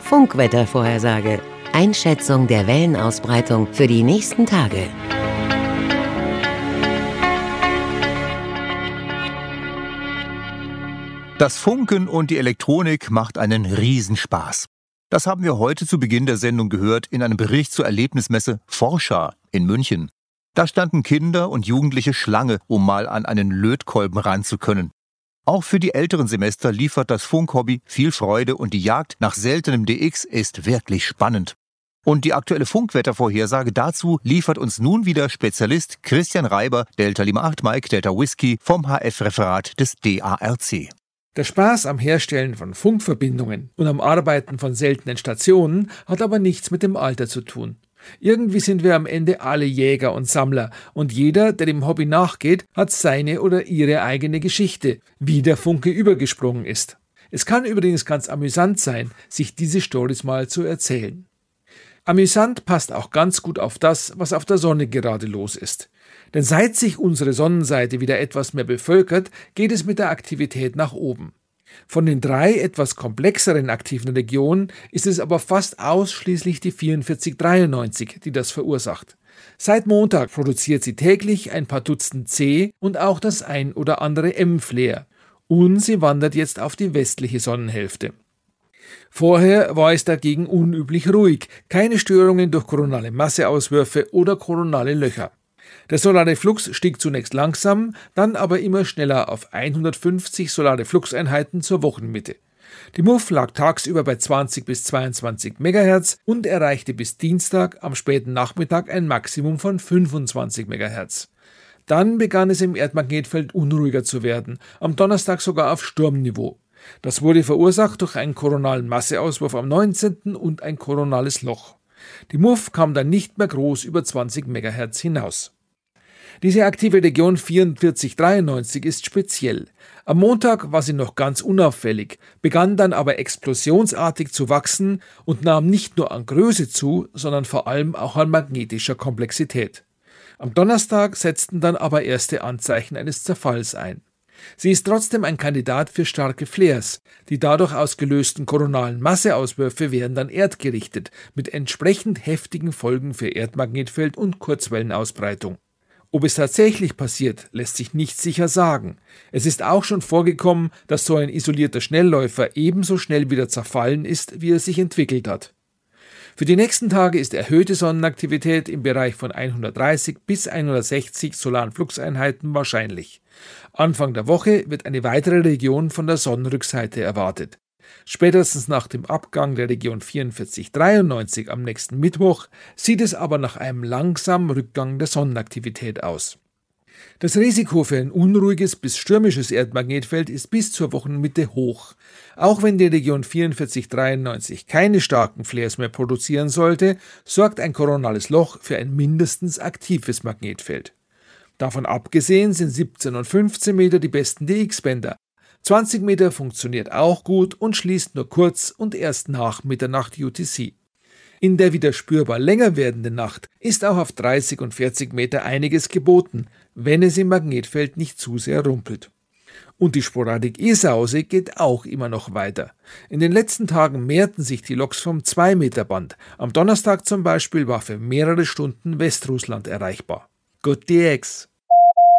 Funkwettervorhersage. Einschätzung der Wellenausbreitung für die nächsten Tage. Das Funken und die Elektronik macht einen Riesenspaß. Das haben wir heute zu Beginn der Sendung gehört in einem Bericht zur Erlebnismesse Forscha in München. Da standen Kinder und Jugendliche Schlange, um mal an einen Lötkolben ran zu können. Auch für die älteren Semester liefert das Funkhobby viel Freude und die Jagd nach seltenem DX ist wirklich spannend. Und die aktuelle Funkwettervorhersage dazu liefert uns nun wieder Spezialist Christian Reiber, Delta Lima 8 Mike Delta Whisky vom HF-Referat des DARC. Der Spaß am Herstellen von Funkverbindungen und am Arbeiten von seltenen Stationen hat aber nichts mit dem Alter zu tun. Irgendwie sind wir am Ende alle Jäger und Sammler und jeder, der dem Hobby nachgeht, hat seine oder ihre eigene Geschichte, wie der Funke übergesprungen ist. Es kann übrigens ganz amüsant sein, sich diese Storys mal zu erzählen. Amüsant passt auch ganz gut auf das, was auf der Sonne gerade los ist. Denn seit sich unsere Sonnenseite wieder etwas mehr bevölkert, geht es mit der Aktivität nach oben. Von den 3 etwas komplexeren aktiven Regionen ist es aber fast ausschließlich die 4493, die das verursacht. Seit Montag produziert sie täglich ein paar Dutzend C und auch das ein oder andere M-Flare. Und sie wandert jetzt auf die westliche Sonnenhälfte. Vorher war es dagegen unüblich ruhig, keine Störungen durch koronale Masseauswürfe oder koronale Löcher. Der solare Flux stieg zunächst langsam, dann aber immer schneller auf 150 solare Fluxeinheiten zur Wochenmitte. Die MUF lag tagsüber bei 20 bis 22 MHz und erreichte bis Dienstag am späten Nachmittag ein Maximum von 25 MHz. Dann begann es im Erdmagnetfeld unruhiger zu werden, am Donnerstag sogar auf Sturmniveau. Das wurde verursacht durch einen koronalen Masseauswurf am 19. und ein koronales Loch. Die MUF kam dann nicht mehr groß über 20 MHz hinaus. Diese aktive Region 4493 ist speziell. Am Montag war sie noch ganz unauffällig, begann dann aber explosionsartig zu wachsen und nahm nicht nur an Größe zu, sondern vor allem auch an magnetischer Komplexität. Am Donnerstag setzten dann aber erste Anzeichen eines Zerfalls ein. Sie ist trotzdem ein Kandidat für starke Flares. Die dadurch ausgelösten koronalen Masseauswürfe werden dann erdgerichtet, mit entsprechend heftigen Folgen für Erdmagnetfeld und Kurzwellenausbreitung. Ob es tatsächlich passiert, lässt sich nicht sicher sagen. Es ist auch schon vorgekommen, dass so ein isolierter Schnellläufer ebenso schnell wieder zerfallen ist, wie er sich entwickelt hat. Für die nächsten Tage ist erhöhte Sonnenaktivität im Bereich von 130 bis 160 solaren Fluxeinheiten wahrscheinlich. Anfang der Woche wird eine weitere Region von der Sonnenrückseite erwartet. Spätestens nach dem Abgang der Region 4493 am nächsten Mittwoch sieht es aber nach einem langsamen Rückgang der Sonnenaktivität aus. Das Risiko für ein unruhiges bis stürmisches Erdmagnetfeld ist bis zur Wochenmitte hoch. Auch wenn die Region 4493 keine starken Flares mehr produzieren sollte, sorgt ein koronales Loch für ein mindestens aktives Magnetfeld. Davon abgesehen sind 17 und 15 Meter die besten DX-Bänder. 20 Meter funktioniert auch gut und schließt nur kurz und erst nach Mitternacht UTC. In der wieder spürbar länger werdenden Nacht ist auch auf 30 und 40 Meter einiges geboten, wenn es im Magnetfeld nicht zu sehr rumpelt. Und die Sporadik E-Sause geht auch immer noch weiter. In den letzten Tagen mehrten sich die Loks vom 2-Meter-Band. Am Donnerstag zum Beispiel war für mehrere Stunden Westrussland erreichbar. Good DX!